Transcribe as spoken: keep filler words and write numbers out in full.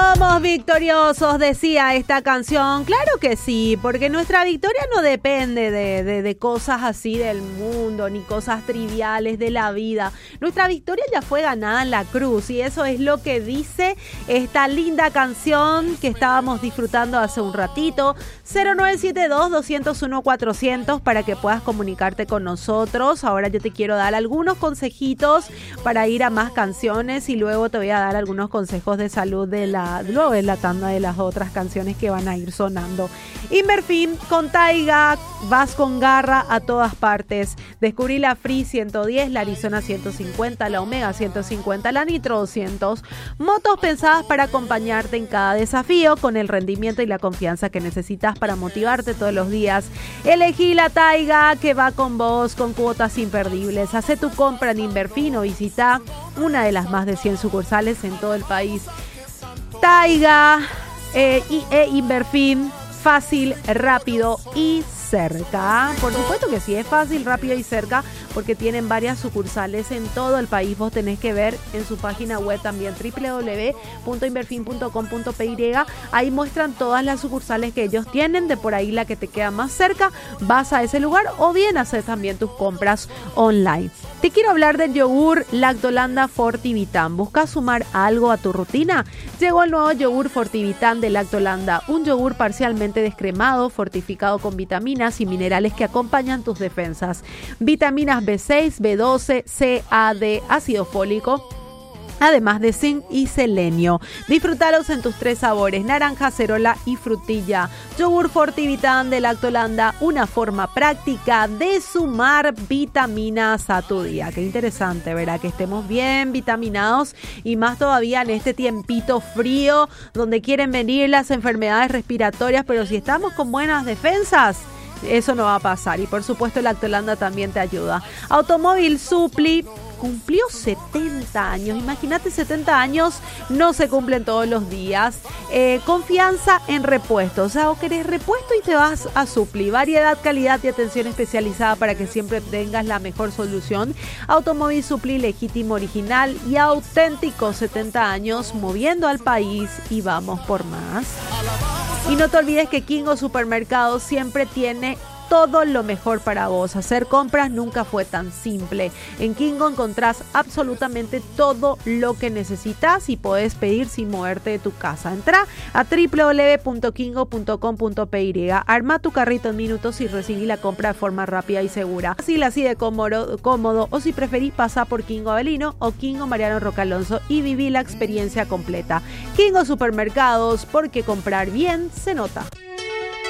Somos victoriosos, decía esta canción. Claro que sí, porque nuestra victoria no depende de, de, de cosas así del mundo, ni cosas triviales de la vida. Nuestra victoria ya fue ganada en la cruz, y eso es lo que dice esta linda canción que estábamos disfrutando hace un ratito. cero nueve siete dos, dos cero uno, cuatrocientos para que puedas comunicarte con nosotros. Ahora yo te quiero dar algunos consejitos para ir a más canciones, y luego te voy a dar algunos consejos de salud de la, luego de la tanda de las otras canciones que van a ir sonando. Inverfin, con Taiga, vas con garra a todas partes. Descubrí la Free ciento diez, la Arizona ciento cincuenta, la Omega ciento cincuenta, la Nitro doscientos. Motos pensadas para acompañarte en cada desafío, con el rendimiento y la confianza que necesitas para motivarte todos los días. Elegí la Taiga, que va con vos, con cuotas imperdibles. Hacé tu compra en Inverfin o visita una de las más de cien sucursales en todo el país. Taiga eh, y e Inverfin, fácil, rápido y cerca. Por supuesto que sí, es fácil, rápido y cerca, porque tienen varias sucursales en todo el país. Vos tenés que ver en su página web también, doble u doble u doble u punto inverfin punto com punto p y. Ahí muestran todas las sucursales que ellos tienen. De por ahí la que te queda más cerca, vas a ese lugar, o bien haces también tus compras online. Te quiero hablar del yogur Lactolanda Fortivitan. ¿Buscas sumar algo a tu rutina? Llegó el nuevo yogur Fortivitan de Lactolanda, un yogur parcialmente descremado, fortificado con vitaminas y minerales que acompañan tus defensas. Vitaminas B seis, B doce, C, A, D, ácido fólico, además de zinc y selenio. Disfrútalos en tus tres sabores: naranja, cerola y frutilla. Yogur Fortivitan de Lactolanda, una forma práctica de sumar vitaminas a tu día. Qué interesante, ¿verdad? Que estemos bien vitaminados, y más todavía en este tiempito frío donde quieren venir las enfermedades respiratorias, pero si estamos con buenas defensas, eso no va a pasar. Y por supuesto Lactolanda también te ayuda. Automóvil Supli cumplió setenta años. Imagínate, setenta años no se cumplen todos los días. Eh, confianza en repuestos. O sea, o querés repuesto y te vas a Supli. Variedad, calidad y atención especializada para que siempre tengas la mejor solución. Automóvil Supli, legítimo, original y auténtico. setenta años moviendo al país, y vamos por más. Y no te olvides que Kingo Supermercados siempre tiene todo lo mejor para vos. Hacer compras nunca fue tan simple. En Kingo encontrás absolutamente todo lo que necesitas y podés pedir sin moverte de tu casa. Entra a doble u doble u doble u punto kingo punto com punto p y, arma tu carrito en minutos y recibí la compra de forma rápida y segura. Así, así de cómodo, cómodo, o si preferís, pasá por Kingo Avelino o Kingo Mariano Rocalonso y viví la experiencia completa. Kingo Supermercados, porque comprar bien se nota.